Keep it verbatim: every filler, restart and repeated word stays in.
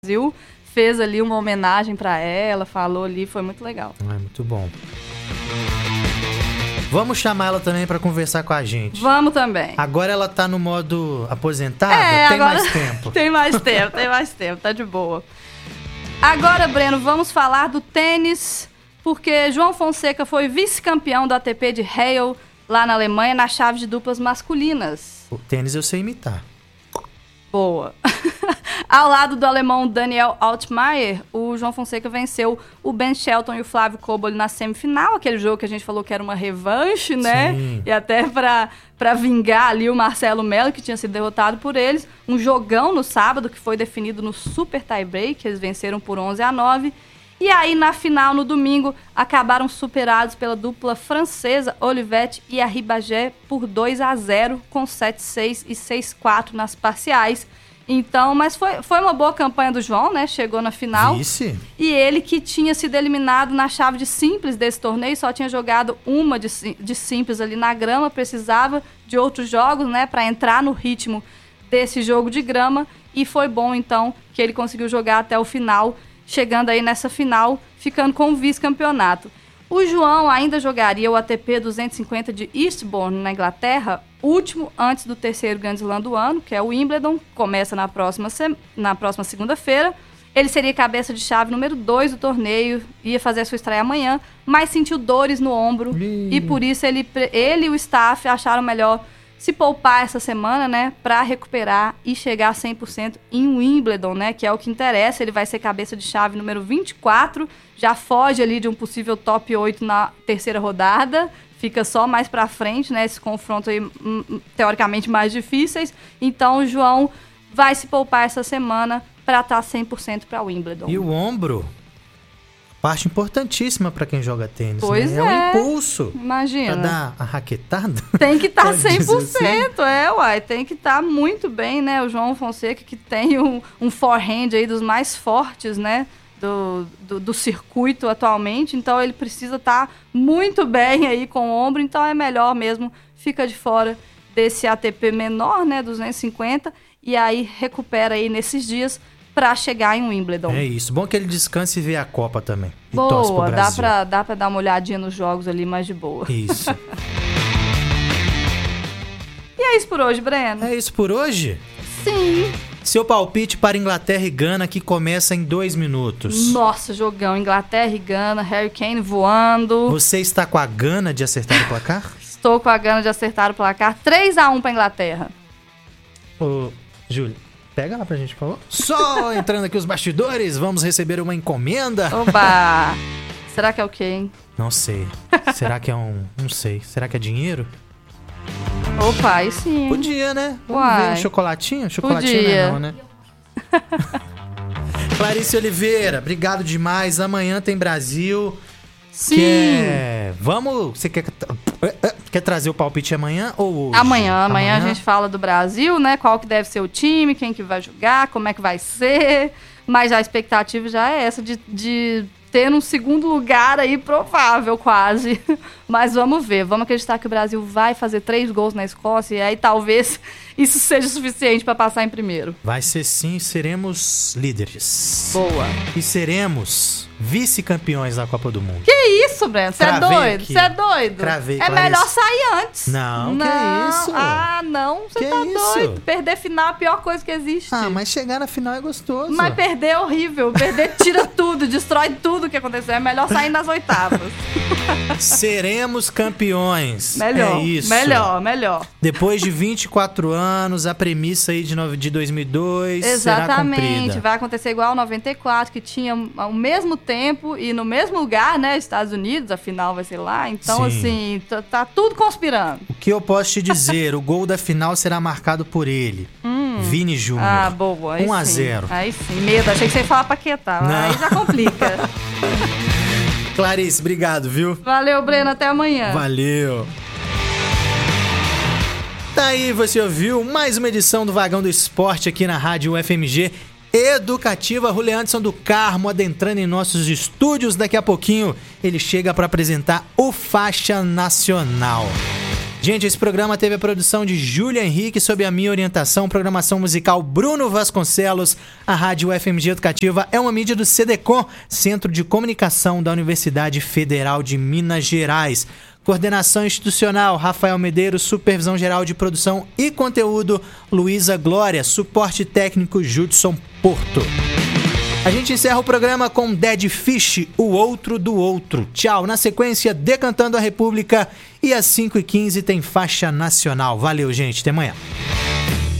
Brasil, fez ali uma homenagem para ela, falou ali, foi muito legal. É muito bom. Vamos chamar ela também para conversar com a gente. Vamos também. Agora ela tá no modo aposentada? É, tem agora... mais tempo. tem mais tempo, tem mais tempo, tá de boa. Agora, Breno, vamos falar do tênis, porque João Fonseca foi vice-campeão do A T P de Halle, lá na Alemanha, na chave de duplas masculinas. O tênis eu sei imitar. Boa. Ao lado do alemão Daniel Altmaier, o João Fonseca venceu o Ben Shelton e o Flávio Kobol na semifinal, aquele jogo que a gente falou que era uma revanche, né? Sim. E até pra, pra vingar ali o Marcelo Melo, que tinha sido derrotado por eles. Um jogão no sábado, que foi definido no super tie-break, eles venceram por onze a nove. E aí, na final, no domingo, acabaram superados pela dupla francesa Olivetti e Arribagé por dois a zero, com sete a seis e seis a quatro nas parciais. Então, mas foi, foi uma boa campanha do João, né? Chegou na final. Vice. E ele, que tinha sido eliminado na chave de simples desse torneio, só tinha jogado uma de, de simples ali na grama, precisava de outros jogos, né? Para entrar no ritmo desse jogo de grama. E foi bom, então, que ele conseguiu jogar até o final, chegando aí nessa final, ficando com o vice-campeonato. O João ainda jogaria o A T P duzentos e cinquenta de Eastbourne, na Inglaterra, último antes do terceiro Grand Slam do ano, que é o Wimbledon, começa na próxima, se... na próxima segunda-feira. Ele seria cabeça de chave número dois do torneio, ia fazer a sua estreia amanhã, mas sentiu dores no ombro Ih. e por isso ele, ele e o staff acharam melhor se poupar essa semana, né, para recuperar e chegar a cem por cento em Wimbledon, né, que é o que interessa. Ele vai ser cabeça de chave número vinte e quatro, já foge ali de um possível top oito na terceira rodada, fica só mais para frente, né, esse confronto aí, teoricamente mais difíceis. Então o João vai se poupar essa semana para estar cem por cento para Wimbledon. E o ombro? Parte importantíssima para quem joga tênis, pois né? É, é um impulso. Imagina. Pra dar a raquetada. Tem que estar tá cem por assim? cento, é, uai. Tem que estar tá muito bem, né? O João Fonseca, que tem um, um forehand aí dos mais fortes, né? Do, do, do circuito atualmente. Então, ele precisa estar tá muito bem aí com o ombro. Então, é melhor mesmo, fica de fora desse A T P menor, né? duzentos e cinquenta. E aí, recupera aí nesses dias para chegar em Wimbledon. É isso. Bom que ele descanse e vê a Copa também. E boa, torce pro Brasil. Dá pra, dá pra dar uma olhadinha nos jogos ali mais de boa. Isso. E é isso por hoje, Breno? É isso por hoje? Sim. Seu palpite para Inglaterra e Gana, que começa em dois minutos. Nossa, jogão. Inglaterra e Gana, Harry Kane voando. Você está com a gana de acertar o placar? Estou com a gana de acertar o placar. três a um pra Inglaterra. Ô, Júlio, pega lá pra gente, por favor. Só entrando aqui os bastidores, vamos receber uma encomenda. Oba! Será que é o quê, hein? Não sei. Será que é um... Não sei. Será que é dinheiro? Opa, aí sim. Podia, né? Vamos Uai. ver um chocolatinho? Chocolatinho Podia. não, né? Clarice Oliveira, obrigado demais. Amanhã tem Brasil. Sim. Quer... Vamos... Você quer... Quer trazer o palpite amanhã ou hoje? Amanhã, amanhã. Amanhã a gente fala do Brasil, né? Qual que deve ser o time, quem que vai jogar, como é que vai ser. Mas a expectativa já é essa de... de... ter um segundo lugar aí provável, quase. Mas vamos ver. Vamos acreditar que o Brasil vai fazer três gols na Escócia e aí talvez isso seja suficiente para passar em primeiro. Vai ser sim, seremos líderes. Boa. E seremos vice-campeões da Copa do Mundo. Que isso, Breno? Você é doido? Você é doido? Cravei, é Clarice. melhor sair antes. Não, não. que isso? Ah, não. Você tá isso? doido. Perder final é a pior coisa que existe. Ah, mas chegar na final é gostoso. Mas perder é horrível. Perder tira tudo, destrói tudo que aconteceu. É melhor sair nas oitavas. Seremos campeões. Melhor, é isso. melhor, melhor. Depois de vinte e quatro anos, a premissa aí de, no... de dois mil e dois Exatamente. será cumprida. Vai acontecer igual ao noventa e quatro, que tinha ao mesmo tempo e no mesmo lugar, né? Estados Unidos, a final vai ser lá. Então, Sim. assim, tá, tá tudo conspirando. O que eu posso te dizer? O gol da final será marcado por ele. Hum. Vini Júnior. Ah, boa. Aí um a sim. zero. Aí sim. Medo. Achei que você ia falar Paquetá. Não. Aí já complica. Clarice, obrigado, viu? Valeu, Breno. Até amanhã. Valeu. Tá aí, você ouviu mais uma edição do Vagão do Esporte aqui na Rádio U F M G Educativa. Rulê Anderson do Carmo adentrando em nossos estúdios. Daqui a pouquinho ele chega para apresentar o Faixa Nacional. Gente, esse programa teve a produção de Júlia Henrique, sob a minha orientação, programação musical Bruno Vasconcelos. A Rádio F M G Educativa é uma mídia do CEDECOM, Centro de Comunicação da Universidade Federal de Minas Gerais. Coordenação institucional, Rafael Medeiros. Supervisão geral de produção e conteúdo, Luísa Glória. Suporte técnico, Judson Porto. A gente encerra o programa com Dead Fish, O Outro do Outro. Tchau. Na sequência, Decantando a República. E às cinco e quinze tem faixa nacional. Valeu, gente. Até amanhã.